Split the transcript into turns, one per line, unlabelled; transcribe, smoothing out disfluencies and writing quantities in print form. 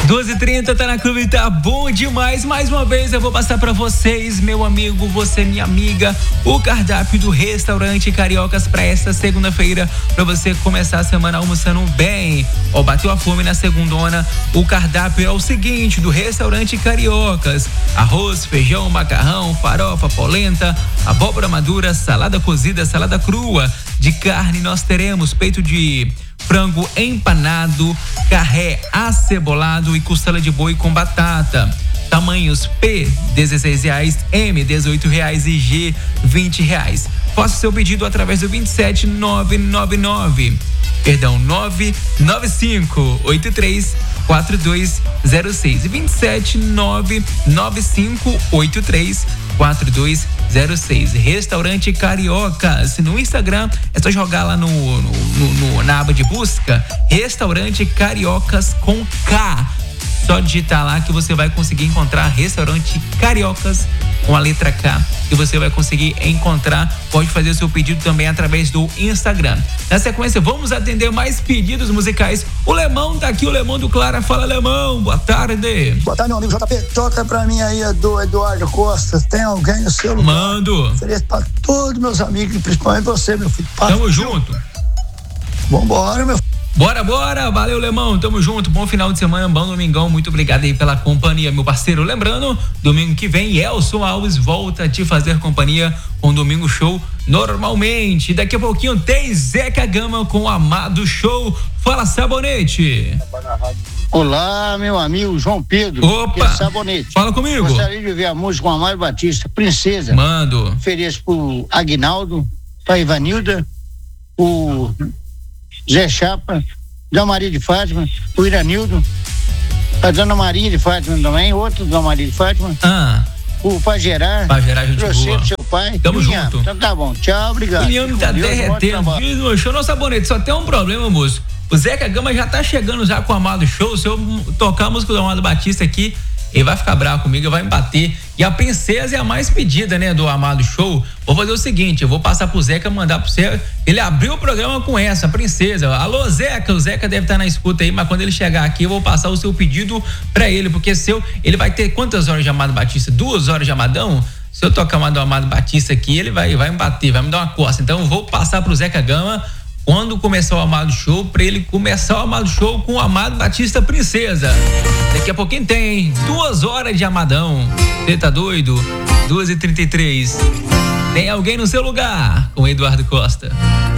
12h30, tá na clube, tá bom demais. Mais uma vez eu vou passar pra vocês, meu amigo, você minha amiga, o cardápio do Restaurante Cariocas pra esta segunda-feira, pra você começar a semana almoçando bem. Ó, bateu a fome na segundona, o cardápio é o seguinte, do Restaurante Cariocas: arroz, feijão, macarrão, farofa, polenta, abóbora madura, salada cozida, salada crua. De carne nós teremos peito de frango empanado, carré acebolado e costela de boi com batata. Tamanhos P, R$16, M, R$18 e G, R$20. Faça seu pedido através do 995834206. 27995834206. Restaurante Cariocas. No Instagram é só jogar lá na aba de busca Restaurante Cariocas com K. Só digitar lá que você vai conseguir encontrar Restaurante Cariocas com a letra K, que você vai conseguir encontrar. Pode fazer seu pedido também através do Instagram. Na sequência, vamos atender mais pedidos musicais. O Lemão tá aqui, o Lemão do Clara. Fala, Lemão, boa tarde.
Boa tarde, meu amigo JP. Toca pra mim aí do Eduardo Costa. Tem alguém no seu lugar?
Mando.
Ofereço pra todos meus amigos, principalmente você, meu filho.
Tamo junto.
Vambora, meu filho.
Bora, valeu, Lemão, tamo junto, bom final de semana, bom domingão, muito obrigado aí pela companhia, meu parceiro. Lembrando, domingo que vem, Elson Alves volta a te fazer companhia com Domingo Show normalmente. Daqui a pouquinho tem Zeca Gama com o Amado Show. Fala, Sabonete.
Olá, meu amigo João Pedro.
Opa,
Sabonete.
Fala comigo.
Gostaria de ouvir a música com Amário Batista, Princesa.
Mando.
Ofereço pro Aguinaldo, pra Ivanilda, o Zé Chapa, da Maria de Fátima, o Iranildo, a Dona Maria de Fátima também, outro da Maria de Fátima, o Pagerar,
gente boa.
Seu pai.
Tamo junto.
Então tá bom, tchau, obrigado.
O William tá derretendo. Show, nossa Sabonete, só tem um problema, moço. O Zeca Gama já tá chegando já com o Amado Show. Se eu tocar a música do Amado Batista aqui, ele vai ficar bravo comigo, vai me bater. E a Princesa é a mais pedida, né, do Amado Show. Vou fazer o seguinte, eu vou passar pro Zeca, mandar pro você. Ele abriu o programa com essa, Princesa. Alô, Zeca, o Zeca deve estar na escuta aí, mas quando ele chegar aqui, eu vou passar o seu pedido pra ele, porque ele vai ter quantas horas de Amado Batista? 2 horas de Amadão? Se eu tocar do Amado Batista aqui, ele vai me bater, vai me dar uma coça. Então eu vou passar pro Zeca Gama quando começar o Amado Show, pra ele começar o Amado Show com o Amado Batista Princesa. Daqui a pouquinho tem 2 horas de Amadão. Você tá doido? 2h33. Tem alguém no seu lugar com o Eduardo Costa.